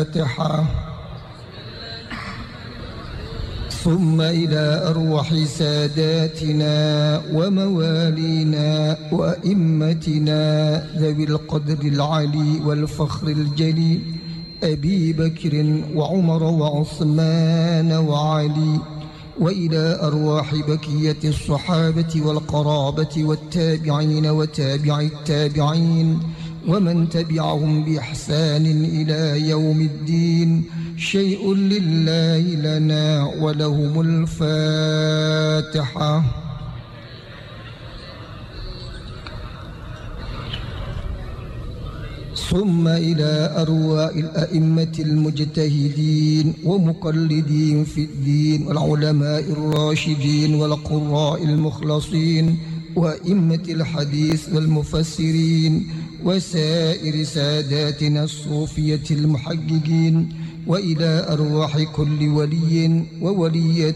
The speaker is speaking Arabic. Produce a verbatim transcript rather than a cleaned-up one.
الفاتحة. ثم إلى أرواح ساداتنا وموالينا وأئمتنا ذوي القدر العلي والفخر الجلي، أبي بكر وعمر وعثمان وعلي، وإلى أرواح بكية الصحابة والقرابة والتابعين وتابع التابعين ومن تبعهم بإحسان إلى يوم الدين. شيء لله لنا ولهم الفاتحة. ثم إلى أرواح الأئمة المجتهدين ومقلدين في الدين والعلماء الراشدين والقراء المخلصين وأئمة الحديث والمفسرين وسائر ساداتنا الصوفية المحققين، وإلى أرواح كل ولي وولية